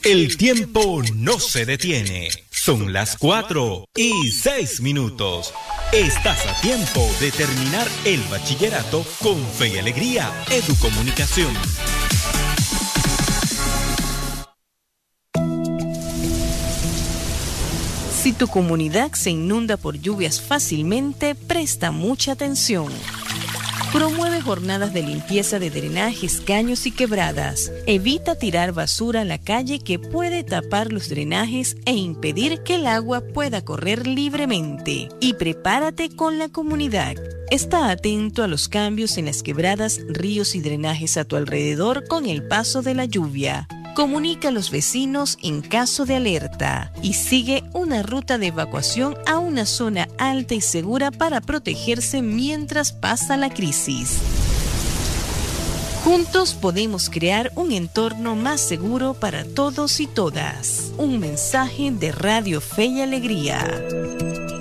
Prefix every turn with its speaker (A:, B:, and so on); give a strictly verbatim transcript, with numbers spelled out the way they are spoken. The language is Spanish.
A: El tiempo no se detiene. Son las cuatro y seis minutos. Estás a tiempo de terminar el bachillerato con fe y alegría. Educomunicación.
B: Si tu comunidad se inunda por lluvias fácilmente, presta mucha atención. Promueve jornadas de limpieza de drenajes, caños y quebradas. Evita tirar basura a la calle que puede tapar los drenajes e impedir que el agua pueda correr libremente. Y prepárate con la comunidad. Está atento a los cambios en las quebradas, ríos y drenajes a tu alrededor con el paso de la lluvia. Comunica a los vecinos en caso de alerta y sigue una ruta de evacuación a una zona alta y segura para protegerse mientras pasa la crisis. Juntos podemos crear un entorno más seguro para todos y todas. Un mensaje de Radio Fe y Alegría.